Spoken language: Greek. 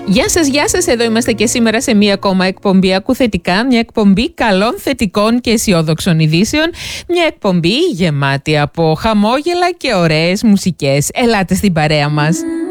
Γεια σας, εδώ είμαστε και σήμερα σε μία ακόμα εκπομπή Ακουθετικά, μια εκπομπή καλών, θετικών και αισιόδοξων ειδήσεων, μια εκπομπή γεμάτη από χαμόγελα και ωραίες μουσικές. Ελάτε στην παρέα μας.